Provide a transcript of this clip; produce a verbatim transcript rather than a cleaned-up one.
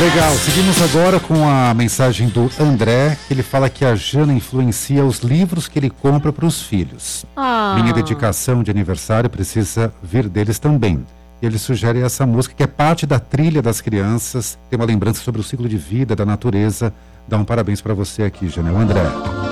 Legal, seguimos agora com a mensagem do André. Ele fala que a Jana influencia os livros que ele compra para os filhos. Ah. Minha dedicação de aniversário precisa vir deles também. Ele sugere essa música que é parte da trilha das crianças, tem uma lembrança sobre o ciclo de vida da natureza. Dá um parabéns para você aqui, Jana. O André.